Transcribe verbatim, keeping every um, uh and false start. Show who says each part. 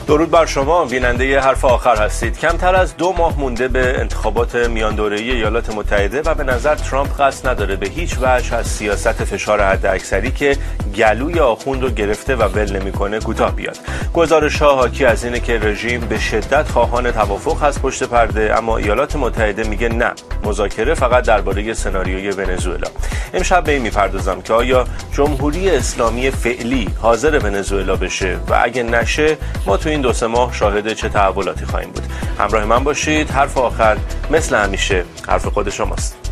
Speaker 1: درود بر شما، بیننده حرف آخر هستید. کمتر از دو ماه مونده به انتخابات میان دوره‌ای ایالات متحده و به نظر ترامپ قصد نداره به هیچ وجه از سیاست فشار حداکثری که گلوی آخوند رو گرفته و ول نمی‌کنه کوتاه بیاد. گزارش‌ها حاکی از اینه که رژیم به شدت خواهان توافق هست پشت پرده، اما ایالات متحده میگه نه، مذاکره فقط درباره سناریوی ونزوئلا. امشب به این میپردازم که آیا جمهوری اسلامی فعلی حاضر ونزوئلا بشه و اگه نشه ما تو این دو سه ماه شاهد چه تحولاتی خواهیم بود. همراه من باشید. حرف آخر مثل همیشه حرف خود شماست.